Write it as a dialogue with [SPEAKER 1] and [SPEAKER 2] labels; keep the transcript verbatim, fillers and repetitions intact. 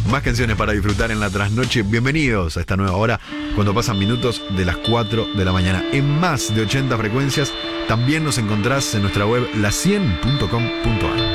[SPEAKER 1] Más canciones para disfrutar en la trasnoche. Bienvenidos a esta nueva hora, cuando pasan minutos de las cuatro de la mañana. En más de ochenta frecuencias, también nos encontrás en nuestra web la cien punto com punto ar.